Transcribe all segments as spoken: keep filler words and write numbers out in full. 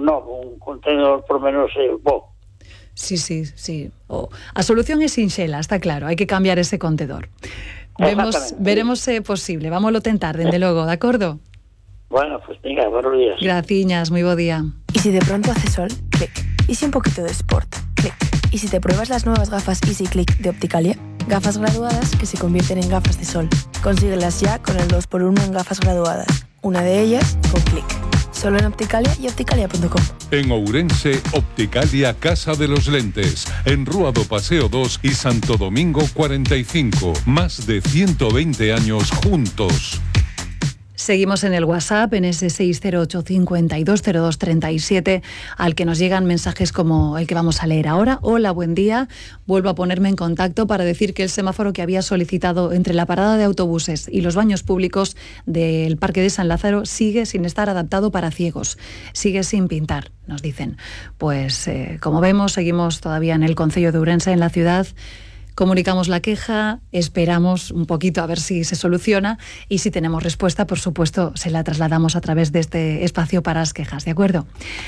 novo, un contenedor por menos eh, bo. Sí, sí, sí. Oh, a solución é sinxela, está claro, hai que cambiar ese contedor. Vemos, veremos se é posible, vámoslo tentar, dende logo, de acordo? Bueno, pues venga, buenos días. Graciñas, moi bo día. Y si de pronto hace sol, clic. Y si un poquito de sport, clic. Y si te pruebas las nuevas gafas Easy Click de Opticalia, gafas graduadas que se convierten en gafas de sol. Consíguelas ya con el dos por uno en gafas graduadas. Una de ellas con clic. Solo en Opticalia y opticalia punto com. En Ourense, Opticalia Casa de los Lentes. En Rúa do Paseo dos y Santo Domingo cuarenta y cinco. Más de ciento veinte años juntos. Seguimos en el WhatsApp, en ese seis cero ocho, cinco dos, cero dos tres siete, al que nos llegan mensajes como el que vamos a leer ahora. Hola, buen día. Vuelvo a ponerme en contacto para decir que el semáforo que había solicitado entre la parada de autobuses y los baños públicos del Parque de San Lázaro sigue sin estar adaptado para ciegos. Sigue sin pintar, nos dicen. Pues, eh, como vemos, seguimos todavía en el concello de Ourense, en la ciudad. Comunicamos la queja, esperamos un poquito a ver si se soluciona y si tenemos respuesta, por supuesto, se la trasladamos a través de este espacio para las quejas, ¿de acuerdo?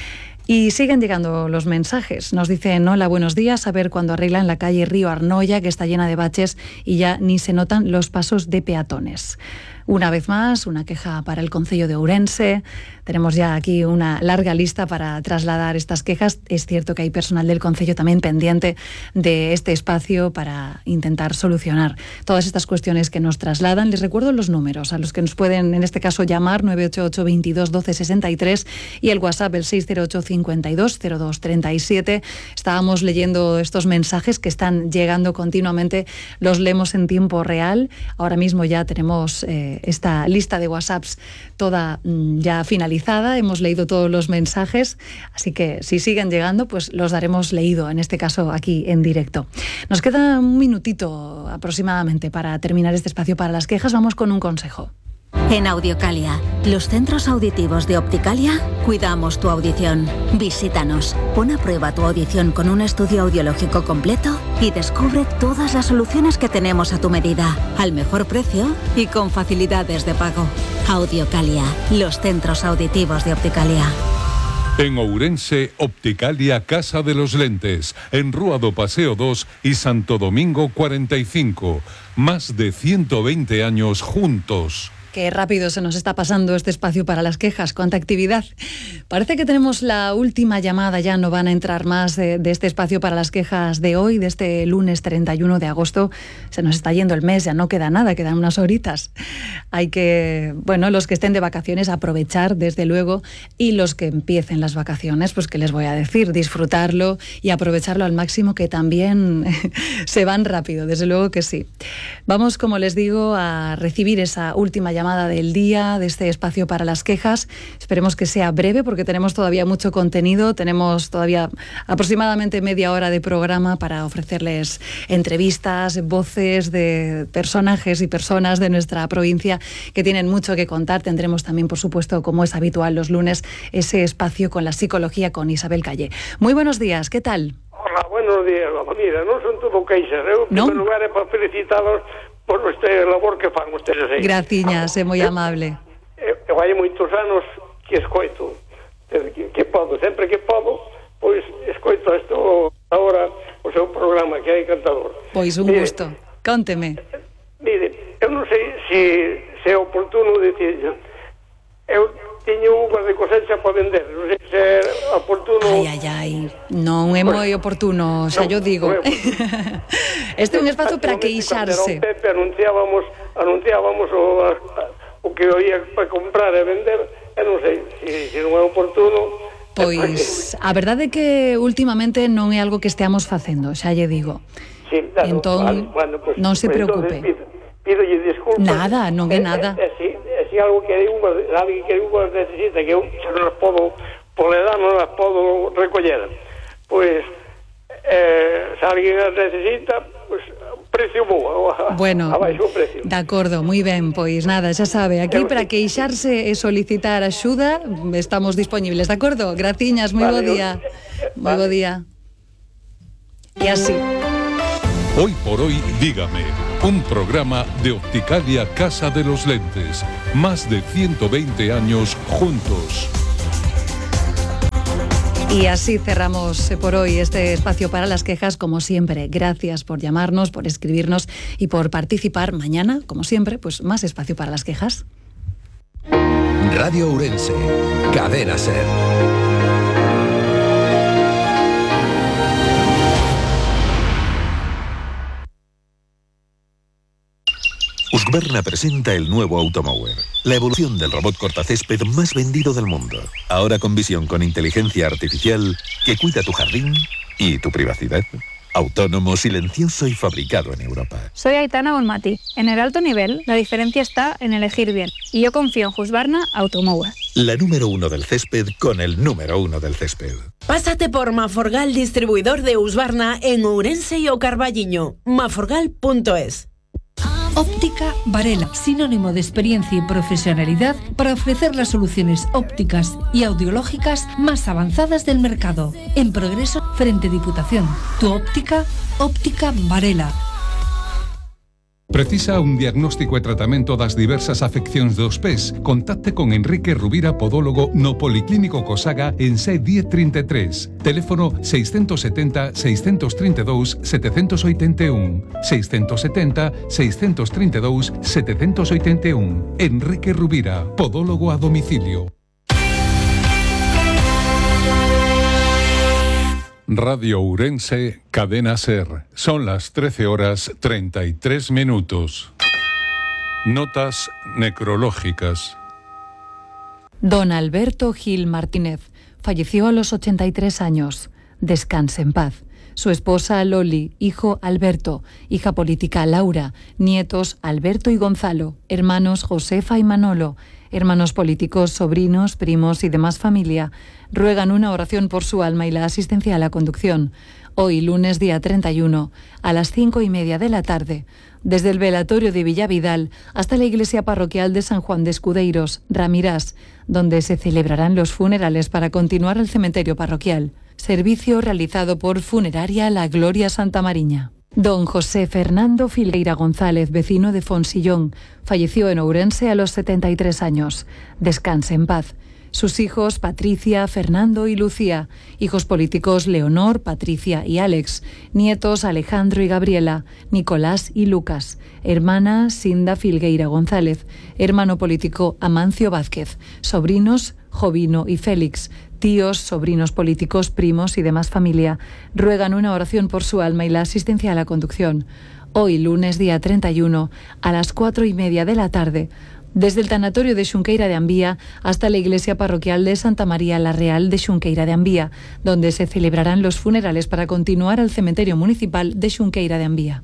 Y siguen llegando los mensajes. Nos dicen, hola, buenos días, a ver cuándo arreglan la calle Río Arnoya, que está llena de baches y ya ni se notan los pasos de peatones. Una vez más, una queja para el concello de Ourense. Tenemos ya aquí una larga lista para trasladar estas quejas. Es cierto que hay personal del concello también pendiente de este espacio para intentar solucionar todas estas cuestiones que nos trasladan. Les recuerdo los números a los que nos pueden, en este caso, llamar: nueve ocho ocho, veintidós, doce, sesenta y tres y el WhatsApp, el seis cero ocho, cincuenta y dos, cero dos treinta y siete. Estábamos leyendo estos mensajes que están llegando continuamente. Los leemos en tiempo real. Ahora mismo ya tenemos eh, esta lista de WhatsApps toda mm, ya finalizada. Hemos leído todos los mensajes, así que si siguen llegando, pues los daremos leído, en este caso aquí en directo. Nos queda un minutito aproximadamente para terminar este espacio para las quejas. Vamos con un consejo. En Audiocalia, los centros auditivos de Opticalia, cuidamos tu audición. Visítanos, pon a prueba tu audición con un estudio audiológico completo y descubre todas las soluciones que tenemos a tu medida, al mejor precio y con facilidades de pago. Audiocalia, los centros auditivos de Opticalia. En Ourense, Opticalia Casa de los Lentes. En Rúa do Paseo dos y Santo Domingo cuarenta y cinco. Más de ciento veinte años juntos. Qué rápido se nos está pasando este espacio para las quejas, cuánta actividad. Parece que tenemos la última llamada, ya no van a entrar más de, de este espacio para las quejas de hoy, de este lunes treinta y uno de agosto. Se nos está yendo el mes, ya no queda nada, quedan unas horitas. Hay que, bueno, los que estén de vacaciones, aprovechar, desde luego, y los que empiecen las vacaciones, pues qué les voy a decir, disfrutarlo y aprovecharlo al máximo, que también se van rápido, desde luego que sí. Vamos, como les digo, a recibir esa última llamada llamada del día, de este espacio para las quejas. Esperemos que sea breve porque tenemos todavía mucho contenido, tenemos todavía aproximadamente media hora de programa para ofrecerles entrevistas, voces de personajes y personas de nuestra provincia que tienen mucho que contar. Tendremos también, por supuesto, como es habitual los lunes, ese espacio con la psicología con Isabel Calle. Muy buenos días, ¿qué tal? Hola, buenos días. Mira, non son todo queixas, eu en ¿No? primer lugar é para felicitalos por esta labor que fan ustedes aí. Graciñas, é moi amable. Eu, eu hai moitos anos que escoito, que, que podo, sempre que podo, pois escoito isto agora o seu programa que é encantador. Pois un mire, gusto, cónteme. Mire, eu non sei se, se é oportuno dicir, eu teño uvas de cosecha para vender, non sei se é oportuno. Ai, ai, ai, non é moi oportuno, xa yo digo. Este é un espazo para queixarse. Cando Pepe anunciábamos, anunciábamos o, o que oía para comprar e vender, e non sei se, se non é oportuno. Pois a verdade é que últimamente non é algo que esteamos facendo, xa lle digo. Sí, claro, entón, vale, bueno, pues, non se pues, preocupe. Pido, pídolle disculpas. Nada, non é nada. É, é, si, é si algo que uvas, alguén que uvas necesita, que eu non las podo, por edad non las podo recoller. Pois, eh, se alguén as necesita, pues, precio bo, bueno, abaixo o precio. De acordo, moi ben, pois nada, xa sabe, aquí para queixarse e solicitar axuda, estamos disponibles, de acordo? Graciñas, moi vale, bo día. Moi bo día. E así. Hoy por hoy, dígame, un programa de Opticalia Casa de los Lentes. Más de ciento veinte años juntos. Y así cerramos por hoy este espacio para las quejas, como siempre. Gracias por llamarnos, por escribirnos y por participar. Mañana, como siempre, pues más espacio para las quejas. Radio Ourense, Cadena SER. Husqvarna presenta el nuevo Automower, la evolución del robot cortacésped más vendido del mundo. Ahora con visión con inteligencia artificial que cuida tu jardín y tu privacidad. Autónomo, silencioso y fabricado en Europa. Soy Aitana Bonmati. En el alto nivel, la diferencia está en elegir bien. Y yo confío en Husqvarna Automower. La número uno del césped con el número uno del césped. Pásate por Maforgal, distribuidor de Husqvarna en Ourense y O Carballiño. maforgal punto es. Óptica Varela, sinónimo de experiencia y profesionalidad para ofrecer las soluciones ópticas y audiológicas más avanzadas del mercado. En Progreso, frente Diputación. Tu óptica, Óptica Varela. Precisa un diagnóstico e tratamento das diversas afeccións dos pés? Contacte con Enrique Rubira, podólogo no Policlínico Cosaga en C diez treinta e tres. Teléfono seiscentos setenta, seiscentos treinta e dous, setecentos oitenta e un. seiscentos setenta, seiscentos treinta e dous, setecentos oitenta e un. Enrique Rubira, podólogo a domicilio. Radio Ourense, Cadena SER. Son las trece horas treinta y tres minutos. Notas necrológicas. Don Alberto Gil Martínez falleció a los ochenta y tres años. Descanse en paz. Su esposa Loli, hijo Alberto, hija política Laura, nietos Alberto y Gonzalo, hermanos Josefa y Manolo, hermanos políticos, sobrinos, primos y demás familia, ruegan una oración por su alma y la asistencia a la conducción. Hoy, lunes día treinta y uno, a las cinco y media de la tarde, desde el velatorio de Villavidal hasta la iglesia parroquial de San Juan de Escudeiros, Ramirás, donde se celebrarán los funerales para continuar al cementerio parroquial. Servicio realizado por Funeraria La Gloria Santa Mariña. Don José Fernando Filgueira González, vecino de Fonsillón, falleció en Ourense a los setenta y tres años. Descanse en paz. Sus hijos Patricia, Fernando y Lucía, hijos políticos Leonor, Patricia y Alex, nietos Alejandro y Gabriela, Nicolás y Lucas, hermana Sinda Filgueira González, hermano político Amancio Vázquez, sobrinos Jovino y Félix, tíos, sobrinos políticos, primos y demás familia, ruegan una oración por su alma y la asistencia a la conducción. Hoy, lunes día treinta y uno, a las cuatro y media de la tarde, desde el tanatorio de Xunqueira de Ambía hasta la iglesia parroquial de Santa María la Real de Xunqueira de Ambía, donde se celebrarán los funerales para continuar al cementerio municipal de Xunqueira de Ambía.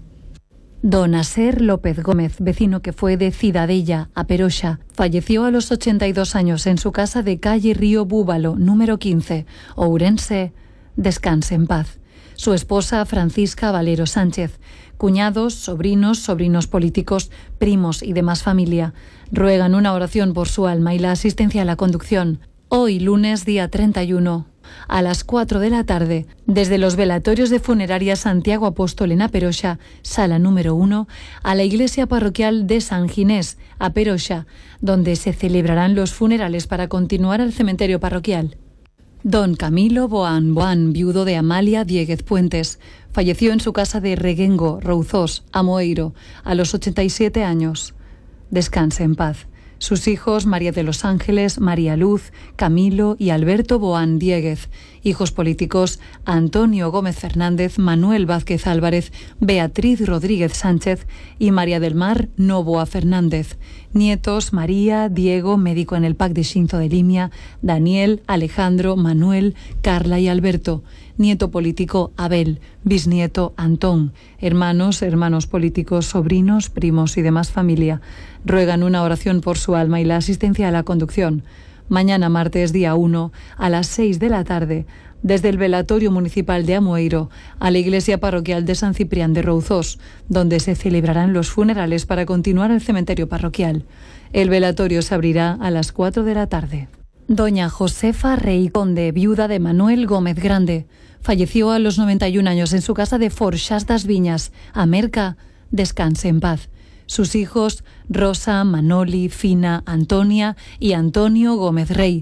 Don Aser López Gómez, vecino que fue de Cidadella a Peroxa, falleció a los ochenta y dos años en su casa de calle Río Búbalo, número quince, Ourense. Descanse en paz. Su esposa Francisca Valero Sánchez, cuñados, sobrinos, sobrinos políticos, primos y demás familia, ruegan una oración por su alma y la asistencia a la conducción. Hoy, lunes día treinta y uno, a las cuatro de la tarde, desde los velatorios de Funeraria Santiago Apóstol en A Peroxa, sala número uno, a la iglesia parroquial de San Ginés, a Peroxa, donde se celebrarán los funerales para continuar al cementerio parroquial. Don Camilo Boán Boán, viudo de Amalia Diéguez Puentes, falleció en su casa de Reguengo, Rouzós, Amoeiro, a los ochenta y siete años. Descanse en paz. Sus hijos María de los Ángeles, María Luz, Camilo y Alberto Boán Diéguez, hijos políticos Antonio Gómez Fernández, Manuel Vázquez Álvarez, Beatriz Rodríguez Sánchez y María del Mar Novoa Fernández, nietos María, Diego, médico en el P A C de Xinzo de Limia, Daniel, Alejandro, Manuel, Carla y Alberto, nieto político Abel, bisnieto Antón, hermanos, hermanos políticos, sobrinos, primos y demás familia, ruegan una oración por su alma y la asistencia a la conducción. Mañana martes día uno, a las seis de la tarde, desde el velatorio municipal de Amoeiro a la iglesia parroquial de San Ciprián de Rouzós, donde se celebrarán los funerales para continuar al cementerio parroquial. El velatorio se abrirá a las cuatro de la tarde. Doña Josefa Rey Conde, viuda de Manuel Gómez Grande, falleció a los noventa y un años en su casa de Forxás das Viñas, a Merca. Descanse en paz. Sus hijos Rosa, Manoli, Fina, Antonia y Antonio Gómez Rey,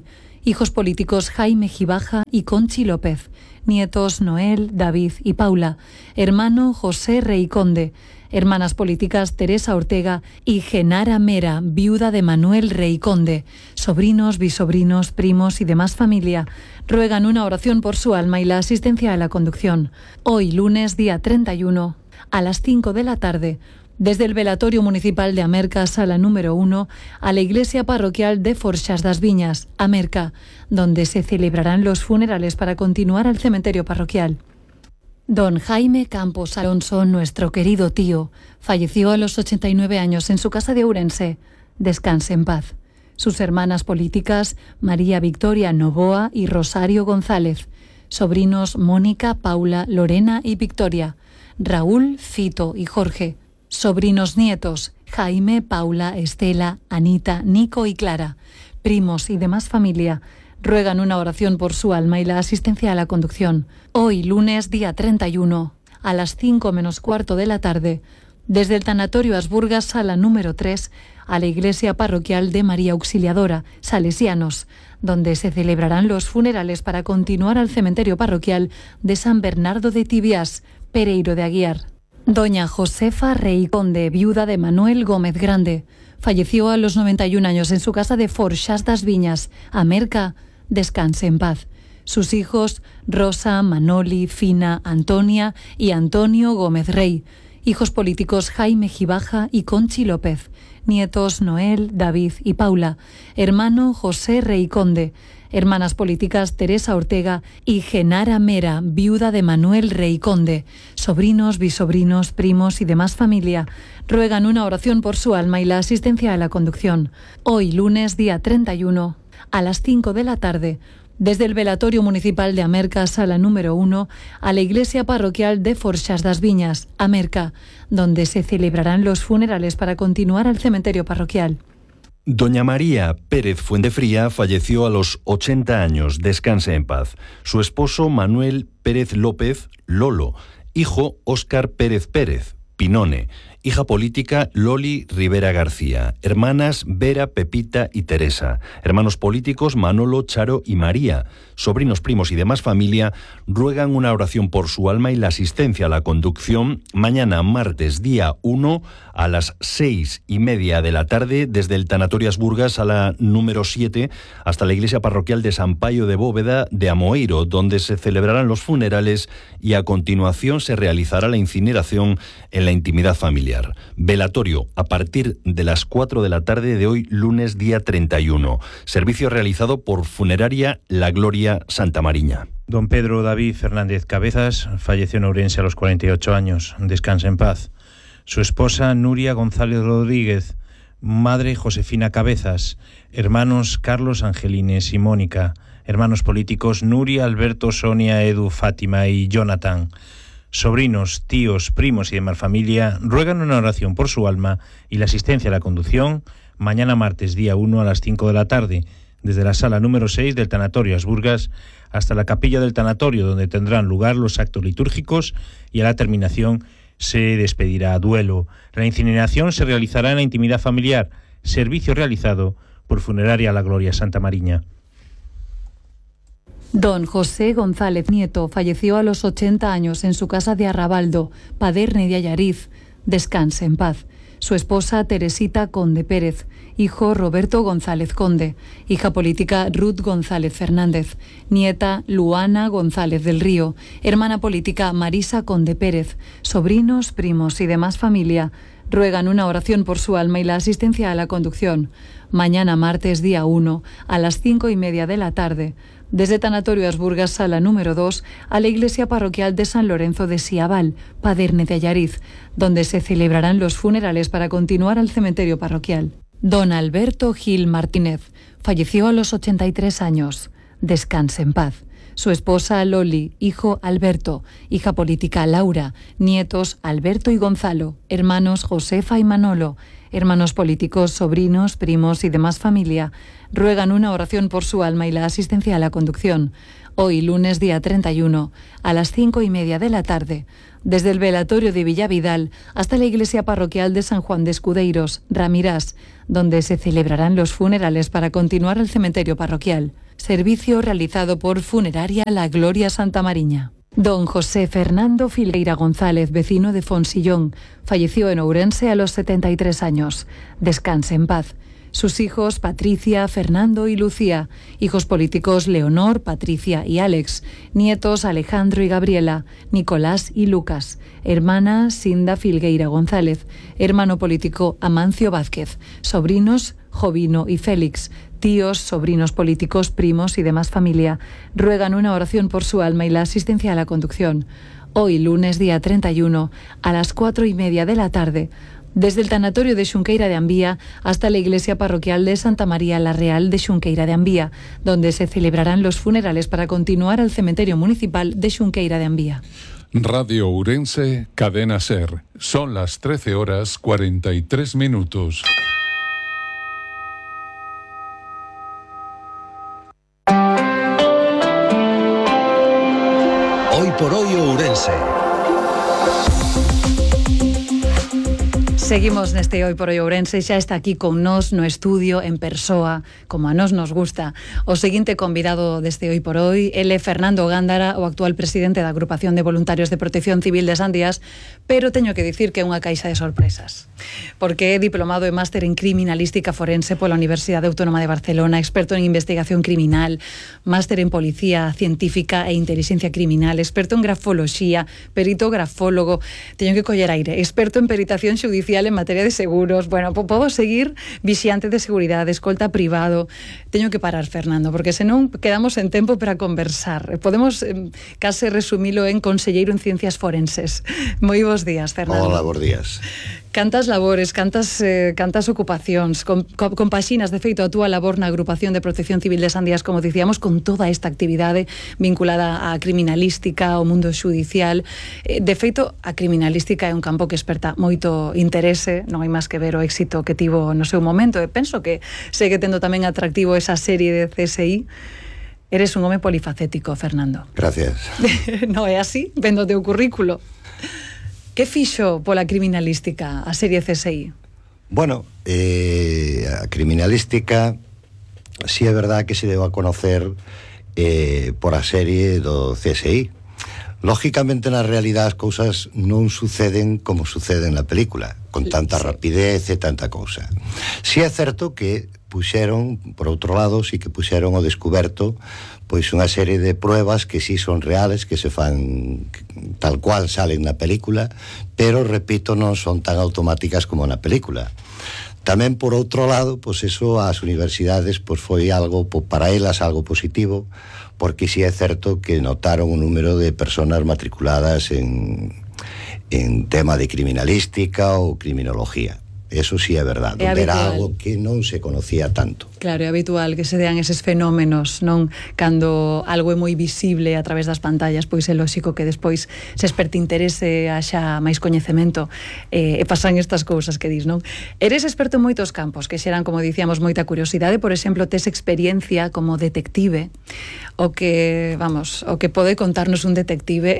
Hijos políticos Jaime Gibaja y Conchi López. Nietos Noel, David y Paula. Hermano José Rey Conde. Hermanas políticas Teresa Ortega y Genara Mera, viuda de Manuel Rey Conde. Sobrinos, bisobrinos, primos y demás familia ruegan una oración por su alma y la asistencia a la conducción. Hoy, lunes, día treinta y uno, a las cinco de la tarde, desde el velatorio municipal de Amerca, sala número uno, a la iglesia parroquial de Forxas das Viñas, Amerca, donde se celebrarán los funerales para continuar al cementerio parroquial. Don Jaime Campos Alonso, nuestro querido tío, falleció a los ochenta y nueve años en su casa de Ourense. Descanse en paz. Sus hermanas políticas, María Victoria Novoa y Rosario González. Sobrinos Mónica, Paula, Lorena y Victoria. Raúl, Fito y Jorge. Sobrinos nietos, Jaime, Paula, Estela, Anita, Nico y Clara. Primos y demás familia ruegan una oración por su alma y la asistencia a la conducción. Hoy, lunes, día treinta y uno, a las cinco menos cuarto de la tarde, desde el tanatorio Asburgas, sala número tres, a la iglesia parroquial de María Auxiliadora, Salesianos, donde se celebrarán los funerales para continuar al cementerio parroquial de San Bernardo de Tibiás, Pereiro de Aguiar. Doña Josefa Rey Conde, viuda de Manuel Gómez Grande, falleció a los noventa y un años en su casa de Forxas das Viñas, Amerca. Descanse en paz. Sus hijos, Rosa, Manoli, Fina, Antonia y Antonio Gómez Rey. Hijos políticos Jaime Gibaja y Conchi López. Nietos Noel, David y Paula. Hermano José Rey Conde. Hermanas políticas Teresa Ortega y Genara Mera, viuda de Manuel Rey Conde. Sobrinos, bisobrinos, primos y demás familia ruegan una oración por su alma y la asistencia a la conducción. Hoy, lunes, día treinta y uno, a las cinco de la tarde, desde el velatorio municipal de Amerca, sala número uno, a la iglesia parroquial de Forxas das Viñas, Amerca, donde se celebrarán los funerales para continuar al cementerio parroquial. Doña María Pérez Fuentefría falleció a los ochenta años. Descanse en paz. Su esposo Manuel Pérez López, Lolo. Hijo Óscar Pérez Pérez, Pinone. Hija política Loli Rivera García. Hermanas Vera, Pepita y Teresa. Hermanos políticos Manolo, Charo y María. Sobrinos, primos y demás familia ruegan una oración por su alma y la asistencia a la conducción mañana martes día uno a las seis y media de la tarde desde el tanatorio Asburgas a la número siete hasta la iglesia parroquial de San Paio de Bóveda de Amoeiro, donde se celebrarán los funerales y a continuación se realizará la incineración en la intimidad familiar. Velatorio a partir de las cuatro de la tarde de hoy, lunes día treinta y uno. Servicio realizado por Funeraria La Gloria Santa Mariña. Don Pedro David Fernández Cabezas falleció en Ourense a los cuarenta y ocho años. Descansa en paz. Su esposa Nuria González Rodríguez, madre Josefina Cabezas, hermanos Carlos, Angelines y Mónica, hermanos políticos Nuria, Alberto, Sonia, Edu, Fátima y Jonathan. Sobrinos, tíos, primos y demás familia ruegan una oración por su alma y la asistencia a la conducción mañana martes día uno a las cinco de la tarde, desde la sala número seis del tanatorio Asburgas hasta la capilla del tanatorio, donde tendrán lugar los actos litúrgicos y a la terminación se despedirá a duelo. La incineración se realizará en la intimidad familiar, servicio realizado por Funeraria La Gloria Santa Mariña. Don José González Nieto falleció a los ochenta años en su casa de Arrabaldo, Paderne de Allariz. Descanse en paz. Su esposa Teresita Conde Pérez, hijo Roberto González Conde, hija política Ruth González Fernández, nieta Luana González del Río, hermana política Marisa Conde Pérez, sobrinos, primos y demás familia ruegan una oración por su alma y la asistencia a la conducción. Mañana martes día uno a las cinco y media de la tarde, desde Tanatorio Asburgas, sala número dos, a la iglesia parroquial de San Lorenzo de Siabal, Paderne de Allariz, donde se celebrarán los funerales para continuar al cementerio parroquial. Don Alberto Gil Martínez falleció a los ochenta y tres años. Descanse en paz. Su esposa Loli, hijo Alberto, hija política Laura, nietos Alberto y Gonzalo, hermanos Josefa y Manolo, hermanos políticos, sobrinos, primos y demás familia ruegan una oración por su alma y la asistencia a la conducción. Hoy, lunes día treinta y uno, a las cinco y media de la tarde, desde el velatorio de Villavidal hasta la iglesia parroquial de San Juan de Escudeiros, Ramirás, donde se celebrarán los funerales para continuar al cementerio parroquial. servicio realizado por Funeraria La Gloria Santa Mariña. Don José Fernando Filgueira González, vecino de Fonsillón, falleció en Ourense a los setenta y tres años. Descanse en paz. Sus hijos, Patricia, Fernando y Lucía. Hijos políticos, Leonor, Patricia y Alex. Nietos, Alejandro y Gabriela. Nicolás y Lucas. Hermana, Sinda Filgueira González. Hermano político, Amancio Vázquez. Sobrinos, Jovino y Félix. Tíos, sobrinos políticos, primos y demás familia. Ruegan una oración por su alma y la asistencia a la conducción. Hoy, lunes, día treinta y uno, a las cuatro y media de la tarde, desde el tanatorio de Xunqueira de Ambía hasta la iglesia parroquial de Santa María la Real de Xunqueira de Ambía, donde se celebrarán los funerales para continuar al cementerio municipal de Xunqueira de Ambía. Radio Ourense, Cadena SER. Son las trece horas cuarenta y tres minutos. Hoy por hoy Ourense. Seguimos neste Hoy por Hoy Ourense, xa está aquí con nós no estudio, en persoa, como a nós nos gusta. O seguinte convidado deste Hoy por Hoy, ele é Fernando Gándara, o actual presidente da Agrupación de Voluntarios de Protección Civil de Sandías, pero teño que dicir que é unha caixa de sorpresas, porque é diplomado e máster en Criminalística Forense pola Universidade Autónoma de Barcelona, experto en investigación criminal, máster en Policía Científica e Inteligencia Criminal, experto en grafoloxía, perito grafólogo, teño que coller aire, experto en peritación xudicial en materia de seguros. Bueno, podo seguir, vixiante de seguridade, escolta privado. Teño que parar, Fernando, porque senón quedamos en tempo para conversar. Podemos eh, case resumilo en conselleiro en Ciencias Forenses. Moi bons días, Fernando. Hola, bons días. Cantas labores, cantas, eh, cantas ocupacións, con, con, compaxinas, de feito, a túa labor na Agrupación de Protección Civil de Sandías, como dicíamos, con toda esta actividade vinculada á criminalística, ao mundo xudicial. Eh, de feito, a criminalística é un campo que esperta moito interese, non hai máis que ver o éxito que tivo no seu momento, e penso que segue tendo tamén atractivo esa serie de C S I. Eres un home polifacético, Fernando. Gracias. Non é así, vendo o teu currículo. Que fixo pola criminalística a serie C S I? Bueno, eh, a criminalística si sí é verdad que se deu a conocer eh, por a serie do C S I. Lógicamente, na realidade as cousas non suceden como suceden na película, con tanta sí. rapidez e tanta cousa. Si sí é certo que puxeron, por outro lado, si que puxeron o descuberto pois unha serie de pruebas que sí son reales, que se fan tal cual salen na película, pero, repito, non son tan automáticas como na película. Tamén, por outro lado, pois eso ás universidades pois foi algo, para elas, algo positivo, porque sí é certo que notaron un número de personas matriculadas en, en tema de criminalística ou criminología. Eso sí é verdade, é onde era algo que non se conocía tanto. Claro, é habitual que se dean eses fenómenos, non? Cando algo é moi visible a través das pantallas, pois é lóxico que despois se esperte interese, haxa máis coñecemento, eh, e pasan estas cousas que dis, non? Eres experto en moitos campos que xeran, como dicíamos, moita curiosidade. Por exemplo, tes experiencia como detective, o que, vamos, o que pode contarnos un detective.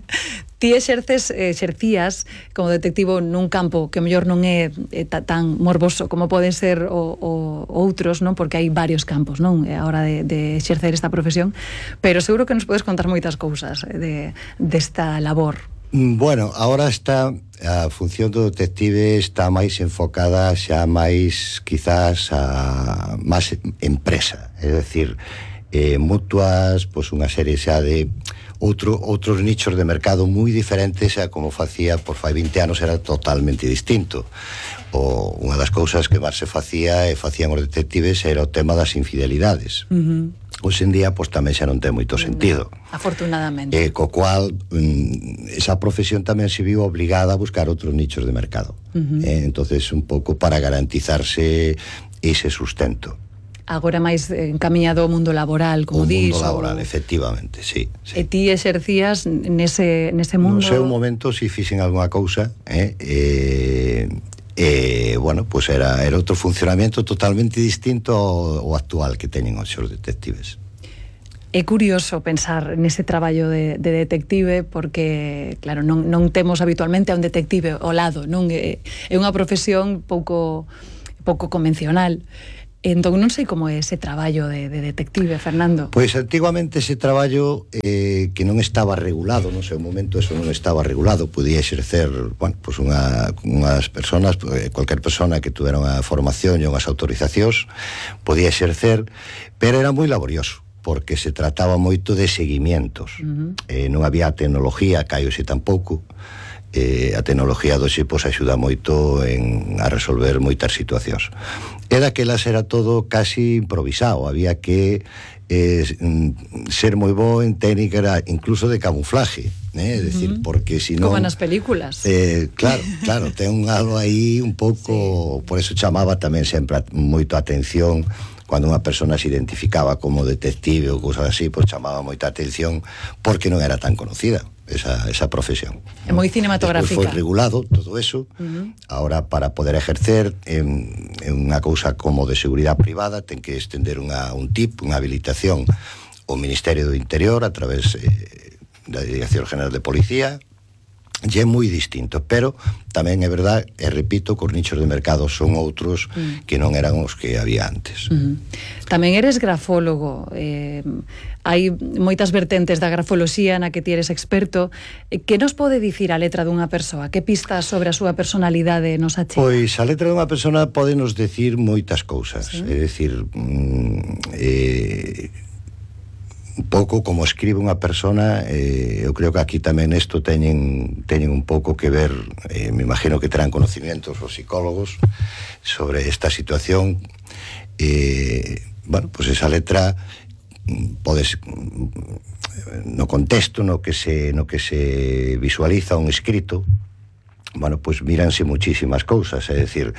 Ti exerces, exercías como detectivo nun campo que mellor non é, é tan morboso como poden ser o, o, outros, non? Porque hai varios campos, non? A hora de, de exercer esta profesión, pero seguro que nos podes contar moitas cousas de, desta labor. Bueno, ahora está a función do detective está máis enfocada xa máis quizás a máis empresa, é dicir, eh, mutuas, pois unha serie xa de Outro, outros nichos de mercado moi diferentes a como facía por fai vinte anos, era totalmente distinto. O, unha das cousas que máis se facía e facían os detectives era o tema das infidelidades. Uh-huh. Hoxe en día, pois tamén xa non ten moito sentido. Afortunadamente. Eh, co cual, mm, esa profesión tamén se viu obligada a buscar outros nichos de mercado. Uh-huh. eh, entonces un pouco para garantizarse ese sustento. Agora máis encamiñado ao mundo laboral, como dis. O mundo laboral, o... efectivamente, sí, sí. E ti exercías nese, nese mundo? No seu momento, si fixen algunha cousa, eh, eh, eh, bueno, pues era, era outro funcionamento totalmente distinto ao, ao actual que teñen os seus detectives. É curioso pensar nese traballo de, de detective, porque, claro, non, non temos habitualmente a un detective ao lado, non? É, é unha profesión pouco, pouco convencional. Entón non sei como é ese traballo de, de detective, Fernando. Pois antigamente ese traballo eh, que non estaba regulado, no seu momento eso non estaba regulado, podía exercer, bueno, pues unha, unhas personas, cualquier persona que tuvera unha formación e unhas autorizacións, podía exercer, pero era moi laborioso, porque se trataba moito de seguimientos. Uh-huh. Eh, non había tecnología, caioxe tampouco. Eh, a tecnología do xe pois axuda moito en, a resolver moitas situacións. E daquelas era todo casi improvisado, había que eh, ser moi bo en técnica incluso de camuflaje, eh? Es decir, uh-huh. porque si non... Como nas películas. Eh, claro, claro, ten un algo aí un pouco... Sí. Por eso chamaba tamén sempre moito a atención cando unha persona se identificaba como detective ou cousas así, pois chamaba moita atención porque non era tan conocida esa, esa profesión. É moi cinematográfica. Despois foi regulado todo eso. Uh-huh. Ahora, para poder ejercer en, en unha cousa como de seguridade privada, ten que extender unha, un tip, unha habilitación ao Ministerio do Interior a través eh, da Dirección General de Policía. E é moi distinto, pero tamén é verdad, e repito, que os nichos de mercado son outros mm. que non eran os que había antes. Mm. Tamén eres grafólogo, eh, hai moitas vertentes da grafoloxía na que ti eres experto. Que nos pode dicir a letra dunha persoa? Que pistas sobre a súa personalidade nos achega? Pois a letra dunha persona pode nos decir moitas cousas, ¿sí? É dicir, mm, eh, un pouco como escribe unha persona. eh, eu creo que aquí tamén isto teñen, teñen un pouco que ver, eh, me imagino que terán conocimientos os psicólogos sobre esta situación. Eh, bueno, pues esa letra podes, no contexto no que se, no que se visualiza un escrito, bueno, pues míranse muchísimas cousas, é dicir,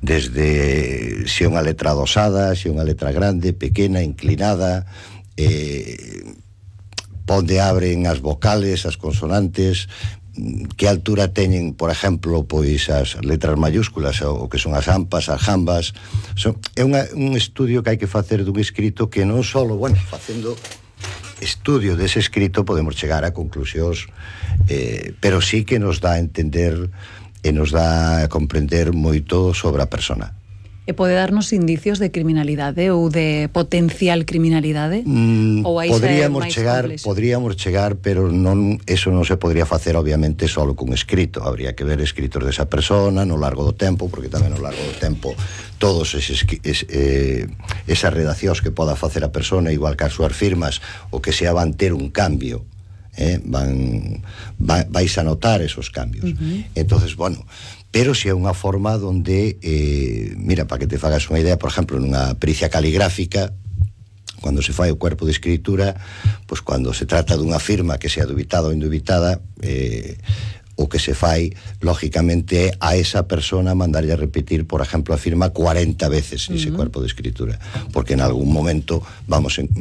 desde se unha letra adosada, se unha letra grande, pequena, inclinada, Eh, onde abren as vocales, as consonantes, que altura teñen, por exemplo, pois as letras mayúsculas, o que son as ampas, as jambas. Son, é unha, un estudio que hai que facer dun escrito que non só, bueno, facendo estudio dese escrito podemos chegar a conclusións, eh, pero sí que nos dá a entender e nos dá a comprender moito sobre a persona. E pode darnos indicios de criminalidade ou de potencial criminalidade? Mm, ou podríamos chegar, complex? podríamos chegar, pero non, eso non se podría facer obviamente solo cun escrito. Habría que ver escritos desa persona no largo do tempo, porque tamén no largo do tempo todos eses, es, eh, esas redaccións que poda facer a persona, igual que as súas firmas, o que sea van ter un cambio, eh, van, va, vais a notar esos cambios. Uh-huh. Entonces, bueno, pero si é unha forma donde, eh, mira, para que te fagas unha idea, por exemplo, nunha pericia caligráfica, cando se fai o cuerpo de escritura, pois cando se trata dunha firma que sea dubitada ou indubitada, eh, o que se fai, lógicamente, a esa persona mandarlle a repetir, por exemplo, a firma cuarenta veces uh-huh. ese cuerpo de escritura, porque en algún momento vamos en,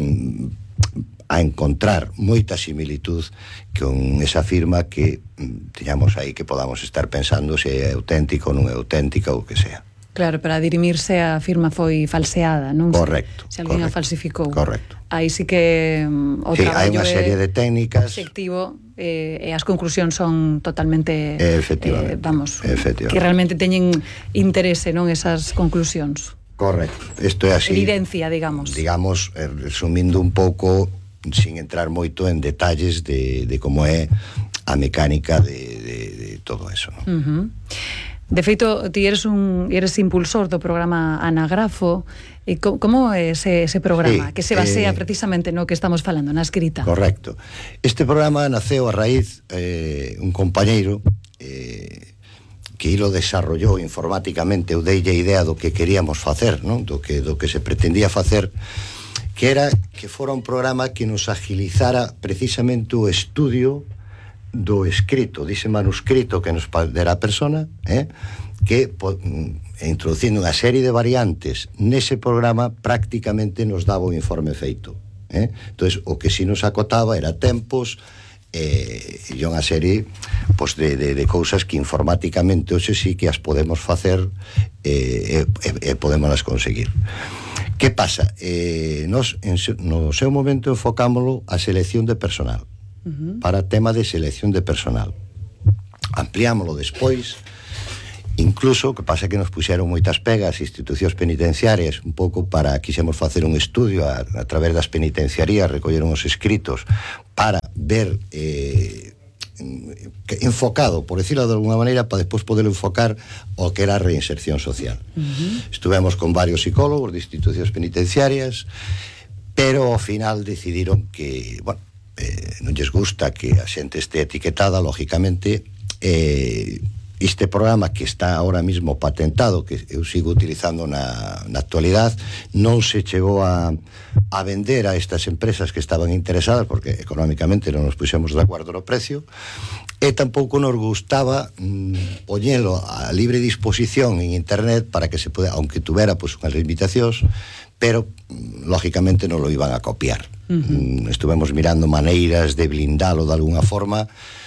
a encontrar moita similitud con esa firma que teñamos aí, que podamos estar pensando se é auténtica ou non é auténtica ou que sea. Claro, para dirimirse a firma foi falseada, non? Correcto. Se alguén a falsificou. Correcto. Aí sí que um, o sí, traballo hai unha serie de técnicas obxectivo, eh, e as conclusións son totalmente efectivamente, eh, vamos, efectivamente. que realmente teñen interese, non, esas conclusións. Correcto. Isto é así. Evidencia, digamos. Digamos, eh, resumindo un pouco, sin entrar moito en detalles de, de como é a mecánica de, de, de todo eso, non? Uh-huh. De feito, ti eres un eres impulsor do programa Anagrafo. E co, como é ese, ese programa? Sí, que se basea eh, precisamente no que estamos falando, na escrita. Correcto. Este programa naceu a raíz eh, un compañeiro eh, que lo desarrollou informáticamente. Eu deille a idea do que queríamos facer, non? Do que, do que se pretendía facer, que era que fora un programa que nos agilizara precisamente o estudio do escrito, dise manuscrito que nos dera a persona, eh, que po, introducindo unha serie de variantes nese programa prácticamente nos daba o informe feito, eh? Entonces, o que si nos acotaba era tempos eh, e unha serie pues, de, de, de cousas que informáticamente hoxe sí que as podemos facer e eh, eh, eh, podemos as conseguir. Que pasa? Eh, nos, en, no seu momento enfocámoslo a selección de personal, uh-huh. para tema de selección de personal. Ampliámoslo despois, Incluso, o que pasa é que nos puxeron moitas pegas institucións penitenciarias, un pouco para, quixemos facer un estudio a, a través das penitenciarías, recolleron os escritos para ver eh, enfocado, por decirlo de alguna maneira, para despois poder enfocar o que era a reinserción social. Uh-huh. Estuvemos con varios psicólogos de institucións penitenciarias, pero ao final decidiron que, bueno, eh, non lles gusta que a xente este etiquetada, lógicamente, eh, este programa que está ahora mismo patentado, que eu sigo utilizando na, na actualidad, non se chegou a, a vender a estas empresas que estaban interesadas, porque económicamente non nos puxemos de acordo no precio, e tampouco nos gustaba mm, poñelo a libre disposición en internet para que se pueda, aunque tuvera pues, unhas limitacións, pero mm, lógicamente non lo iban a copiar. Uh-huh. Mm, estuvemos mirando maneiras de blindalo de alguna forma.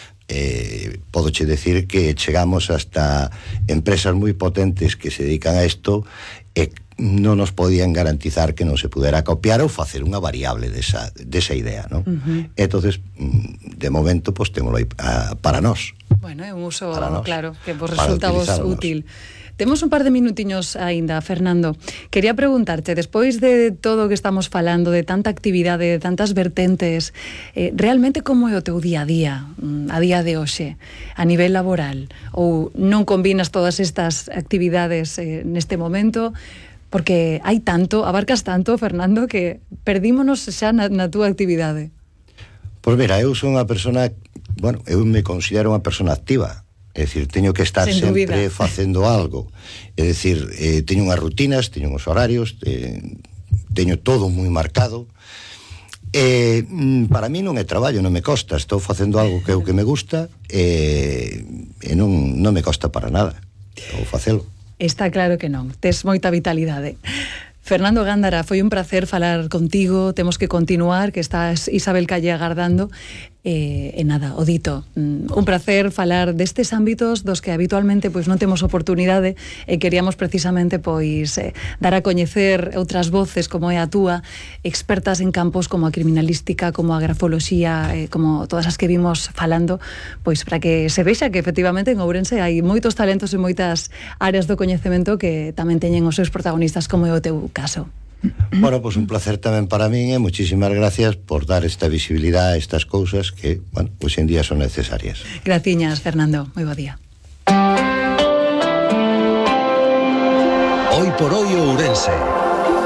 Eh, podoche decir que chegamos hasta empresas moi potentes que se dedican a isto e non nos podían garantizar que non se pudera copiar ou facer unha variable desa, desa idea, ¿no? Uh-huh. Entonces, de momento, pues, témolo aí uh, para nós. Bueno, é un uso, claro, que vos resulta vos útil. Temos un par de minutiños aínda, Fernando. Quería preguntarte, despois de todo o que estamos falando, de tanta actividade, de tantas vertentes, eh, realmente como é o teu día a día, a día de hoxe, a nivel laboral? Ou non combinas todas estas actividades eh, neste momento? Porque hai tanto, abarcas tanto, Fernando, que perdímonos xa na, na túa actividade. Pois mira, eu son unha persona, bueno, eu me considero unha persona activa. É dicir, teño que estar Sen sempre dúbida. facendo algo. É dicir, eh, teño unhas rutinas, teño uns horarios, eh, teño todo moi marcado. Eh, para mí non é traballo, non me costa. Estou facendo algo que é o que me gusta e, e non, non me costa para nada. Estou facelo. Está claro que non. Tes moita vitalidade. Fernando Gándara, foi un placer falar contigo. Temos que continuar, que estás Isabel Calle agardando. E, e nada, o dito, un placer falar destes ámbitos dos que habitualmente pois non temos oportunidade e queríamos precisamente pois eh, dar a coñecer outras voces como é a túa, expertas en campos como a criminalística, como a grafoloxía, eh, como todas as que vimos falando, pois para que se vexa que efectivamente en Ourense hai moitos talentos e moitas áreas do coñecemento que tamén teñen os seus protagonistas, como é o teu caso. Bueno, pues un placer tamén para min e muchísimas gracias por dar esta visibilidade a estas cousas que, bueno, pues en día son necesarias. Graciñas, Fernando. Moi bo día. Hoy por hoy Ourense.